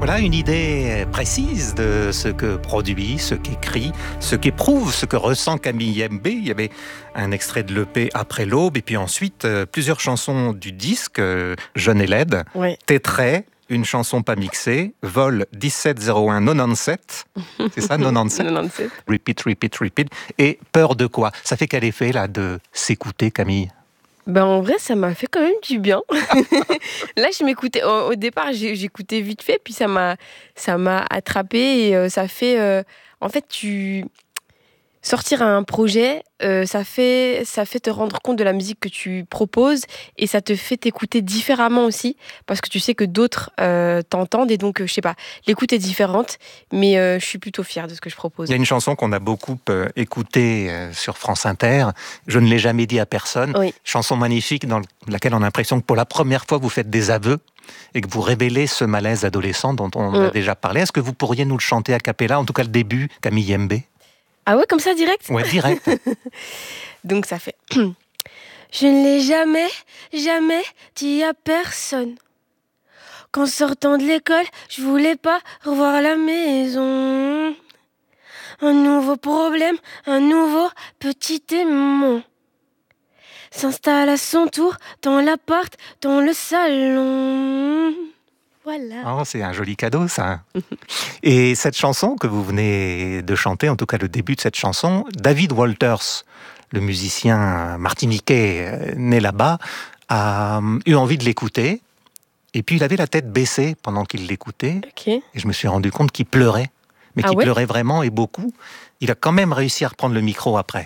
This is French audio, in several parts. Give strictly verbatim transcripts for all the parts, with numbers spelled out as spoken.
Voilà une idée précise de ce que produit, ce qu'écrit, ce qu'éprouve, ce que ressent Camille Yembe. Il y avait un extrait de l'E P Après l'aube, et puis ensuite euh, plusieurs chansons du disque euh, Jeune et laide, Ouais. Tétrait, une chanson pas mixée, Vol dix-sept zéro un quatre-vingt-dix-sept, c'est ça, quatre-vingt-dix-sept quatre-vingt-dix-sept. Repeat, repeat, repeat. Et Peur de quoi? Ça fait quel effet là de s'écouter, Camille? Ben en vrai, ça m'a fait quand même du bien. Là, je m'écoutais. Au, au départ, j'ai, j'écoutais vite fait, puis ça m'a, ça m'a attrapé et euh, ça fait. Euh, en fait, tu sortir un projet, euh, ça fait, ça fait te rendre compte de la musique que tu proposes et ça te fait t'écouter différemment aussi parce que tu sais que d'autres euh, t'entendent et donc euh, je sais pas, l'écoute est différente, mais euh, je suis plutôt fière de ce que je propose. Il y a une chanson qu'on a beaucoup euh, écoutée euh, sur France Inter, Je ne l'ai jamais dit à personne. Oui. Chanson magnifique dans laquelle on a l'impression que pour la première fois vous faites des aveux et que vous révélez ce malaise adolescent dont on Mm. a déjà parlé. Est-ce que vous pourriez nous le chanter a cappella, en tout cas le début, Camille Yembe? Ah ouais, comme ça direct? Ouais, direct. Donc ça fait. Je ne l'ai jamais, jamais dit à personne. Qu'en sortant de l'école, je voulais pas revoir la maison. Un nouveau problème, un nouveau petit démon s'installe à son tour dans l'appart, dans le salon. Voilà. Oh, c'est un joli cadeau, ça. Et cette chanson que vous venez de chanter, en tout cas le début de cette chanson, David Walters, le musicien martiniquais euh, né là-bas, a euh, eu envie de l'écouter. Et puis il avait la tête baissée pendant qu'il l'écoutait. Ok. Et je me suis rendu compte qu'il pleurait. Mais Ah qu'il ouais pleurait vraiment et beaucoup. Il a quand même réussi à reprendre le micro après.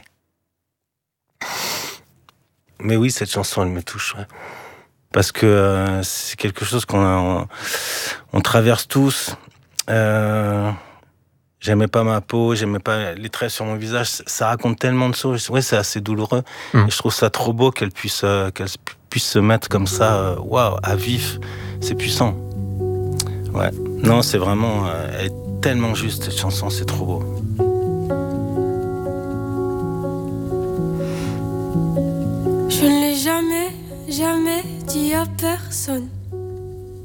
Mais oui, cette chanson, elle me touche. Ouais. Parce que euh, c'est quelque chose qu'on on, on traverse tous. Euh, j'aimais pas ma peau, j'aimais pas les traits sur mon visage. Ça raconte tellement de choses. Ouais, c'est assez douloureux. Mmh. Et je trouve ça trop beau qu'elle puisse, euh, qu'elle puisse se mettre comme ça, waouh, wow, à vif. C'est puissant. Ouais. Non, c'est vraiment, euh, elle est tellement juste cette chanson, c'est trop beau. Je ne l'ai jamais, jamais dit à personne.